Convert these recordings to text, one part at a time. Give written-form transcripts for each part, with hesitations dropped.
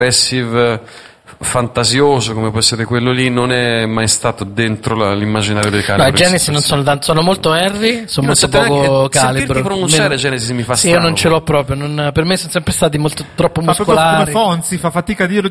aggressive, fantasioso come può essere quello lì, non è mai stato dentro l'immaginario dei Calibur. No, Genesis non sono tanto, sono molto Harry, sono molto poco Calibur. Sentirti pronunciare Genesis mi fa sì, strano. io non ce l'ho proprio, per me sono sempre stati troppo Ma proprio muscolari. come Fonzi, fa fatica a dirlo.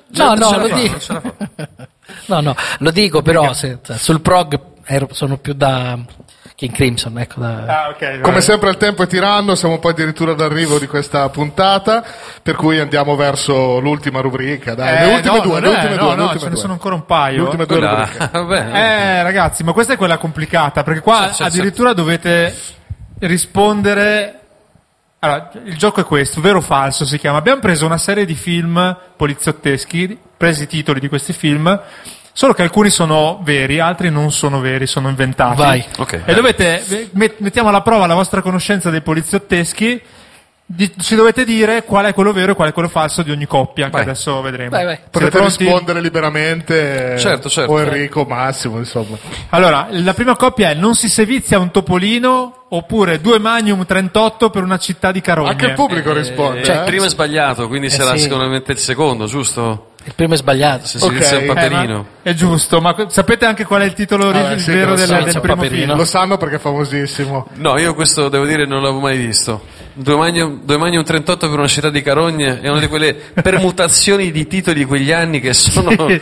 No, lo dico, però sul prog sono più da King Crimson, ecco. Okay, come sempre il tempo è tiranno, siamo poi addirittura d'arrivo di questa puntata, per cui andiamo verso l'ultima rubrica. Dai, le ultime due. Ce ne sono ancora un paio. Le ultime due rubriche. Ragazzi, ma questa è quella complicata, perché qua addirittura dovete rispondere. Allora, il gioco è questo, vero o falso si chiama. Abbiamo preso una serie di film poliziotteschi, presi i titoli di questi film, solo che alcuni sono veri, altri non sono veri, sono inventati. Vai. Okay. E dovete, mettiamo alla prova la vostra conoscenza dei poliziotteschi, ci dovete dire qual è quello vero e qual è quello falso di ogni coppia, che adesso vedremo. Vai. Potete rispondere liberamente, certo. o Enrico, Massimo, insomma. Allora, la prima coppia è: non si sevizia un topolino, oppure 2 Magnum 38 per una città di carogne. Anche il pubblico risponde. Il primo è sbagliato, quindi sarà sicuramente il secondo, giusto? Il primo è sbagliato. Se si inizia un paperino. È giusto, ma sapete anche qual è il titolo vero del primo film? Lo sanno perché è famosissimo. No, io questo devo dire non l'avevo mai visto. 2 Magnum 38 per una città di carogne è una di quelle permutazioni di titoli di quegli anni che sono Quindi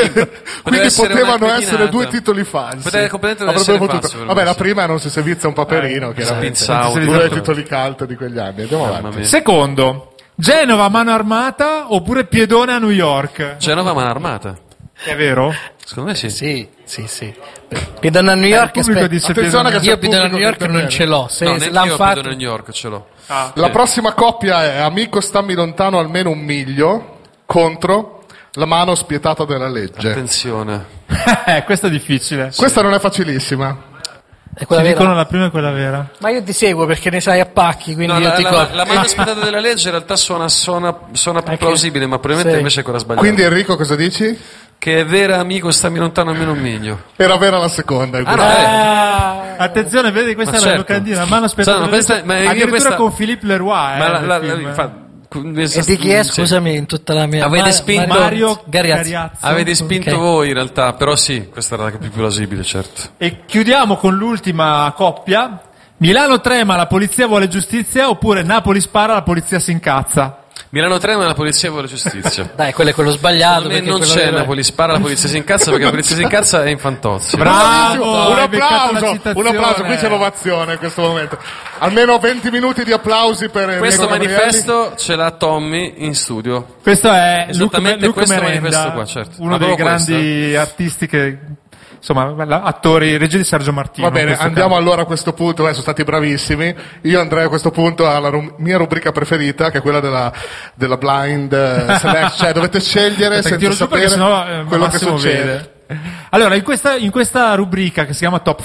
potevano essere 2 titoli falsi. Poteva completamente essere falso. Vabbè, la prima è non si sevizia un paperino, chiaramente. Uno dei titoli cult di quegli anni. Andiamo avanti. Secondo, Genova a mano armata oppure Piedone a New York? Genova a mano armata. È vero? Secondo me sì. Sì. Piedone a New York, attenzione che io Piedone a New York non ce l'ho. Se l'hanno fatto, Piedone a New York ce l'ho. La prossima coppia è amico stammi lontano almeno 1 miglio contro la mano spietata della legge. Attenzione. Questo è difficile. Questa non è facilissima. è quella Ci vera. dicono la prima e quella vera. Ma io ti seguo perché ne sai a pacchi, quindi No, io ti la mano spietata della legge in realtà suona più plausibile, ma probabilmente invece è quella sbagliata. Quindi Enrico cosa dici? Che è vera amico, stammi lontano almeno 1 miglio. Era vera la seconda. Attenzione, vedi, questa è la locandina, mano spietata della legge. Addirittura con Philippe Leroy. E di chi è, scusami, in tutta la mia... Avete spinto Mario Gariazzi. Avete spinto voi in realtà, però sì, questa era la più plausibile, certo. E chiudiamo con l'ultima coppia. Milano trema, la polizia vuole giustizia, oppure Napoli spara, la polizia si incazza. Milano trema, la polizia vuole giustizia. Dai, quello è quello sbagliato. Non c'è Napoli spara, la polizia si incazza, perché la polizia si incazza è in Fantozzi. Bravo! Un applauso, qui c'è l'ovazione in questo momento. Almeno 20 minuti di applausi per questo Enrico manifesto ce l'ha Tommy in studio. Questo è Luc questo Merenda, manifesto qua, certo. uno dei grandi artisti che... Insomma, attori, regia di Sergio Martino. Va bene, andiamo allora a questo punto, sono stati bravissimi. Io andrei a questo punto alla mia rubrica preferita, che è quella della blind select, cioè dovete scegliere senza sapere quello che succede. Allora, in questa rubrica che si chiama Top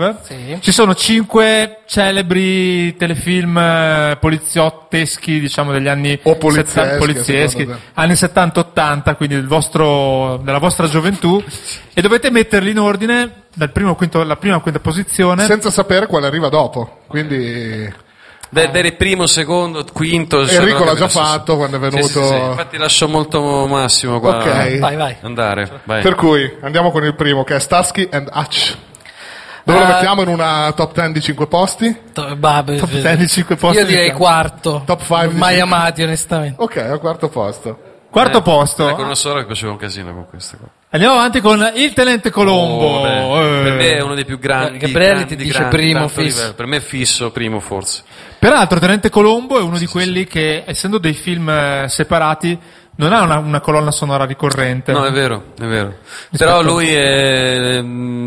5 ci sono 5 celebri telefilm poliziotteschi, diciamo degli anni polizieschi, anni 70-80, quindi della vostra gioventù, e dovete metterli in ordine dal primo quinto, la prima quinta posizione, senza sapere quale arriva dopo. Quindi Dare primo, secondo, quinto. Enrico l'ha già fatto quando è venuto. Sì. Infatti lascio molto Massimo qua. Ok. Vai. Andare. Vai. Per cui andiamo con il primo, che è Starsky and Hutch. Dove lo mettiamo in una top 10 di 5 posti? Top 10 di 5 posti. Io direi quarto. Top 5. Mai amati, onestamente. Ok, al quarto posto. Quarto posto. Con una sorella che faceva un casino con questa qua. Andiamo avanti con il Tenente Colombo. Per me è uno dei più grandi. Gabriele ti dice primo fisso. Per me è fisso, primo forse. Peraltro Tenente Colombo è uno di quelli che, essendo dei film separati, non ha una colonna sonora ricorrente. No, è vero. Però lui è...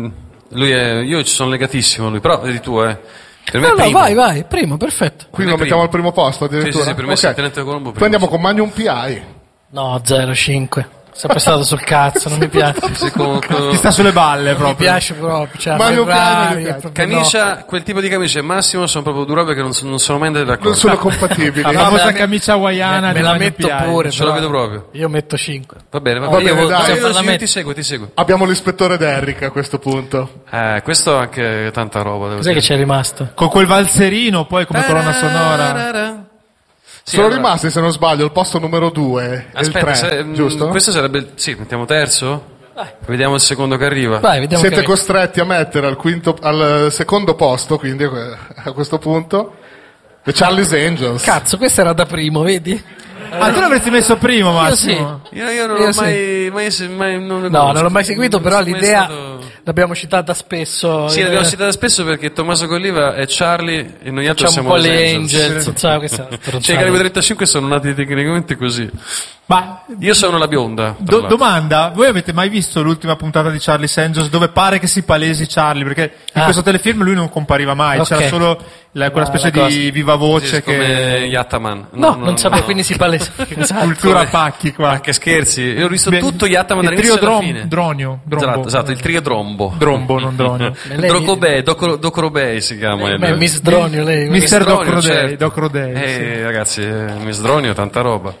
Io ci sono legatissimo a lui, però vedi tu, Per me è primo. Vai, primo, perfetto. Quindi lo mettiamo al primo posto addirittura? Sì, per me è il Tenente Colombo primo. Poi andiamo con Magnum PI. No, 0,5. Sempre stato sul cazzo, non mi piace. Ti sta sulle balle proprio. Mi piace proprio. Cioè, Magnum PI. Camicia, no. Quel tipo di camicia e Massimo sono proprio due robe che non sono mai andate d'accordo. Non sono compatibili. La famosa camicia hawaiana. Me la metto pure. Ce la vedo proprio. Io metto 5. Va bene, dai. Ti seguo. Abbiamo l'ispettore Derrick a questo punto. Questo anche tanta roba. Cos'è che c'è rimasto? Con quel valzerino poi come colonna sonora. Sono rimasti, se non sbaglio, il posto numero 2 e il 3, giusto? Questo sarebbe... Sì, mettiamo terzo? Vediamo il secondo che arriva. Siete costretti a mettere al secondo posto, quindi a questo punto, The Charlie's Angels. Cazzo, questo era da primo, vedi? Tu l'avresti messo primo, Massimo? Io non l'ho mai non l'ho mai seguito, però l'idea l'abbiamo citata spesso. Sì, l'abbiamo citata spesso perché Tommaso Colliva è Charlie e noi altri siamo le Angels. Cioè, i Calibro 35 sono nati tecnicamente così. Ma io sono la bionda. Domanda, voi avete mai visto l'ultima puntata di Charlie's Angels dove pare che si palesi Charlie? Perché in questo telefilm lui non compariva mai, c'era solo quella specie di viva voce come Yattaman. Non sapevo, quindi si palesa. Esatto. Cultura pacchi qua. Ma che scherzi, io ho visto tutto Yattaman dall'inizio alla fine. Dronio. Esatto, il trio Drombo. Drombo, non Dronio. Doc Robey si chiama. Miss Dronio, lei. Mister Doc Rodei. Ragazzi, Miss Dronio, tanta roba.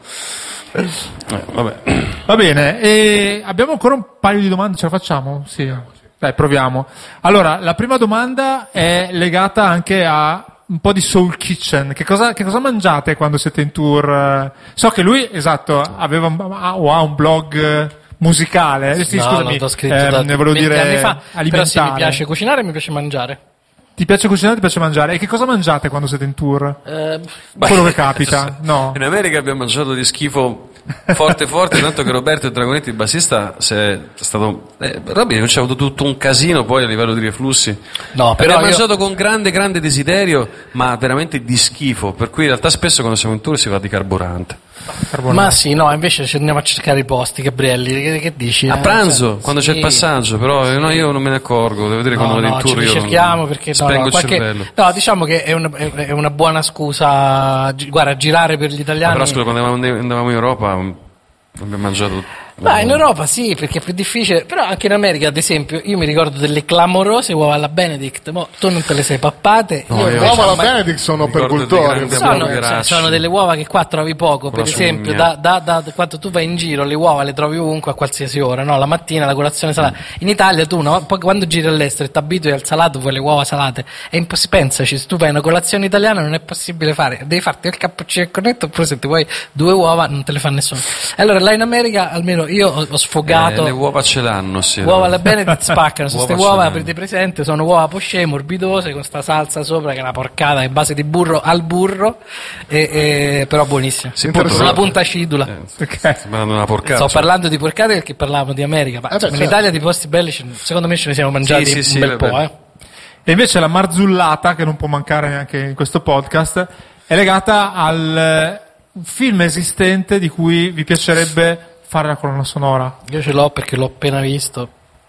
Vabbè. Va bene, e abbiamo ancora un paio di domande, ce la facciamo? Sì. Dai, proviamo. Allora, la prima domanda è legata anche a un po' di Soul Kitchen. Che cosa mangiate quando siete in tour? So che lui, esatto, ha un blog musicale. Sì, scusami, l'ho scritto ne volevo dire anni fa, alimentare. però sì, mi piace cucinare e mi piace mangiare. Ti piace cucinare, ti piace mangiare? E che cosa mangiate quando siete in tour? Quello che capita, no? In America abbiamo mangiato di schifo forte, tanto che Roberto Dragonetti, il bassista, è stato... Robby, c'è avuto tutto un casino poi a livello di reflussi. No, però abbiamo mangiato con grande desiderio, ma veramente di schifo, per cui in realtà spesso quando siamo in tour si va di carburante. Ma sì, no, invece ci andiamo a cercare i posti, Gabrielli, che dici? A pranzo, quando c'è il passaggio, però io non me ne accorgo, devo dire quando vado in tour io cerchiamo perché spengo il cervello. No, diciamo che è una buona scusa, guarda, girare per gli italiani. Però scusa, quando andavamo in Europa abbiamo mangiato... in Europa sì, perché è più difficile, però anche in America, ad esempio, io mi ricordo delle clamorose uova alla Benedict, tu non te le sei pappate. Le uova alla Benedict sono per cultori. Sono delle uova che qua trovi poco, per esempio, quando tu vai in giro le uova le trovi ovunque a qualsiasi ora, no? La mattina la colazione salata. In Italia tu, no? Poi quando giri all'estero e ti abitui al salato, vuoi le uova salate. È impossibile, pensaci, se tu fai una colazione italiana non è possibile fare, devi farti il cappuccino e il cornetto, oppure se ti vuoi 2 uova non te le fa nessuno. Allora là in America almeno io ho sfogato. Le uova ce l'hanno, sì. Uova alla Benedict spaccano. Sono queste uova, aprite presente, sono uova poché morbidose con sta salsa sopra che è una porcata in base di burro al burro, però buonissime. Una punta acidula. Una porcata. Sto parlando di porcate perché parlavamo di America, ma in Italia di posti belli secondo me ce ne siamo mangiati un bel po'. E invece la marzullata, che non può mancare neanche in questo podcast, è legata al film esistente di cui vi piacerebbe fare la colonna sonora. Io ce l'ho perché l'ho appena visto.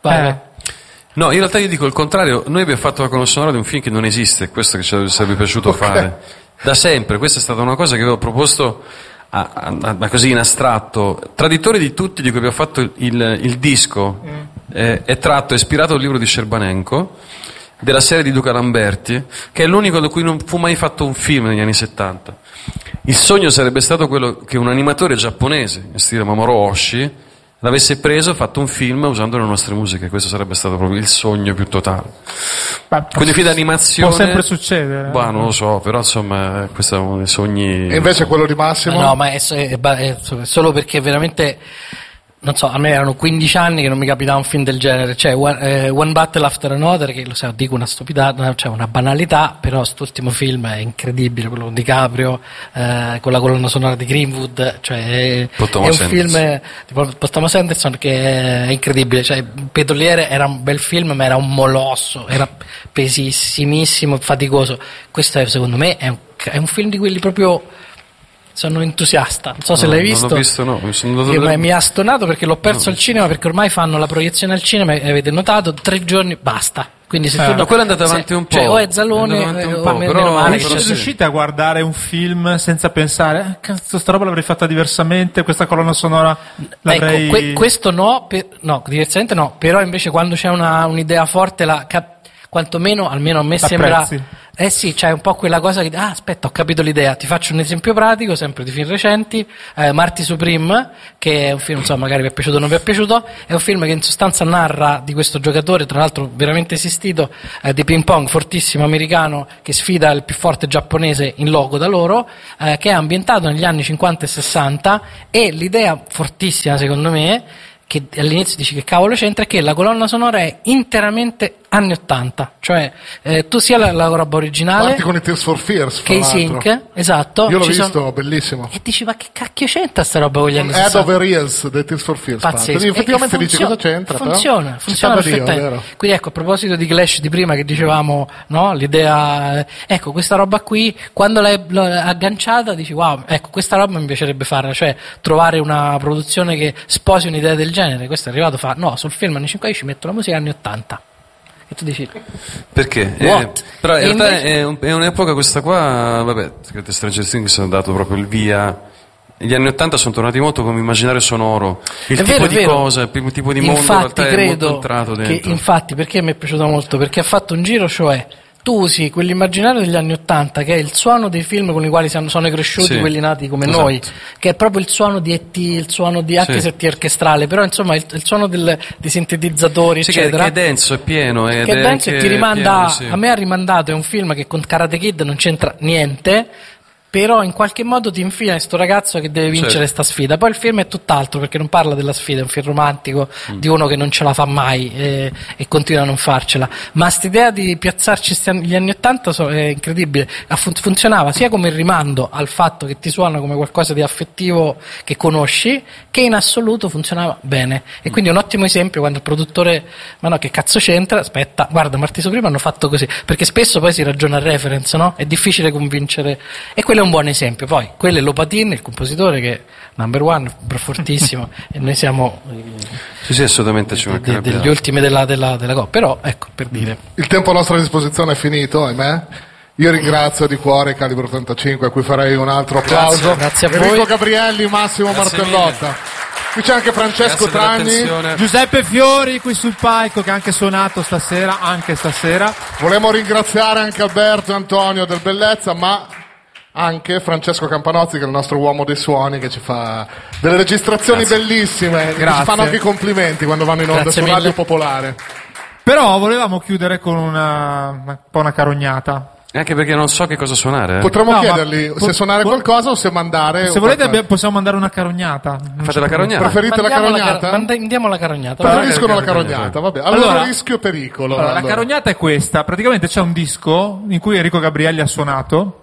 No, in realtà io dico il contrario. Noi abbiamo fatto la colonna sonora di un film che non esiste, questo che ci sarebbe piaciuto fare da sempre. Questa è stata una cosa che avevo proposto così in astratto. Traditore di tutti, di cui abbiamo fatto il disco, è ispirato al libro di Scerbanenko, della serie di Duca Lamberti, che è l'unico da cui non fu mai fatto un film negli anni 70. Il sogno sarebbe stato quello che un animatore giapponese, in stile Mamoru Oshii, l'avesse preso e fatto un film usando le nostre musiche. Questo sarebbe stato proprio il sogno più totale. Quindi film d'animazione può sempre succedere. Non lo so, però insomma questo è uno dei sogni. E invece quello di Massimo? No, ma è solo perché veramente, non so, a me erano 15 anni che non mi capitava un film del genere, cioè One Battle After Another, che lo so, dico una stupidata, cioè una banalità, però quest'ultimo film è incredibile, quello con DiCaprio, con la colonna sonora di Greenwood, cioè è un film di Thomas Anderson che è incredibile, cioè Petroliere era un bel film ma era un molosso, era pesissimissimo, faticoso. Questo secondo me è un film di quelli proprio... Sono entusiasta, non so se l'hai visto. Non l'ho visto, no. Mi ha stonato perché l'ho perso al cinema, perché ormai fanno la proiezione al cinema, avete notato, 3 giorni, basta. Quindi se tu quello è andato avanti un po'. Cioè, o è Zalone, però riuscite a guardare un film senza pensare, cazzo, sta roba l'avrei fatta diversamente, questa colonna sonora l'avrei... Ecco, questo no, diversamente no, però invece quando c'è un'idea forte, quantomeno, almeno a me sembra... Sì, c'è un po' quella cosa che aspetta, ho capito l'idea. Ti faccio un esempio pratico, sempre di film recenti. Marty Supreme, che è un film, insomma, magari vi è piaciuto o non vi è piaciuto, è un film che in sostanza narra di questo giocatore, tra l'altro veramente esistito, di ping pong fortissimo americano, che sfida il più forte giapponese in loco da loro, che è ambientato negli anni 50 e 60, e l'idea fortissima, secondo me, che all'inizio dici che cavolo c'entra, è che la colonna sonora è interamente anni 80, cioè tu sia la roba originale, parti con i Tears for Fears, K-Sync, esatto, io l'ho visto, bellissimo, e dici ma che cacchio c'entra sta roba con gli anni 60? Head over Heels dei Tears for Fears, pazzesco, effettivamente dici cosa c'entra, funziona perfettamente. Quindi ecco, a proposito di Clash di prima che dicevamo, no, l'idea, ecco, questa roba qui quando l'hai agganciata dici wow, ecco, questa roba mi piacerebbe farla, cioè trovare una produzione che sposi un'idea del genere. Questo è arrivato, no, sul film anni 50 ci metto la musica anni 80. E tu dici perché? Però in realtà è un'epoca questa qua, vabbè, Stranger Things ha dato proprio il via. Gli anni 80 sono tornati molto come immaginario sonoro, il tipo di cosa, il tipo di mondo, in realtà è molto entrato dentro. Che, infatti, perché mi è piaciuto molto? Perché ha fatto un giro, cioè tu usi quell'immaginario degli anni 80 che è il suono dei film con i quali sono cresciuti, sì, quelli nati come noi, che è proprio il suono di E.T., il suono di anche se T orchestrale, però insomma il suono dei sintetizzatori, eccetera, che è denso, è pieno, che è denso e ti rimanda, pieno, a me ha rimandato, è un film che con Karate Kid non c'entra niente, però in qualche modo ti infila sto ragazzo che deve vincere sta sfida. Poi il film è tutt'altro, perché non parla della sfida, è un film romantico di uno che non ce la fa mai e continua a non farcela. Ma quest'idea di piazzarci gli anni 80 è incredibile. Funzionava sia come il rimando al fatto che ti suona come qualcosa di affettivo che conosci, che in assoluto funzionava bene. E quindi è un ottimo esempio quando il produttore, ma no, che cazzo c'entra? Aspetta, guarda, Marty Supreme hanno fatto così, perché spesso poi si ragiona a reference, no? È difficile convincere, e quello è un buon esempio. Poi quello è Lopatin, il compositore, che è number one, fortissimo, e noi siamo sì, assolutamente degli ultimi della Coppa, però ecco, per dire, il tempo a nostra disposizione è finito, ahimè. Io ringrazio di cuore Calibro 35, a cui farei un altro applauso. Grazie a voi. Enrico Gabrielli, Massimo Martellotta. Qui c'è anche Francesco Tragni, Giuseppe Fiori qui sul palco, che ha anche suonato stasera, Volemo ringraziare anche Alberto e Antonio del Bellezza, ma anche Francesco Campanozzi, che è il nostro uomo dei suoni, che ci fa delle registrazioni bellissime, che ci fanno anche i complimenti quando vanno in onda su Radio Popolare. Però volevamo chiudere con un po' una carognata. Anche perché non so che cosa suonare. Potremmo chiedergli se suonare qualcosa o se mandare. Se volete possiamo mandare una carognata. Fate la carognata. Preferite la carognata? Andiamo alla carognata. Preferiscono la carognata, vabbè. Allora rischio e pericolo. La carognata è questa. Praticamente c'è un disco in cui Enrico Gabrielli ha suonato,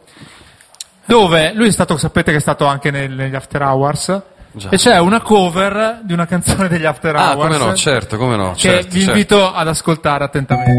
dove lui è stato, sapete che è stato anche negli After Hours. Già. E c'è una cover di una canzone degli After Hours. Come no, certo, che vi invito ad ascoltare attentamente.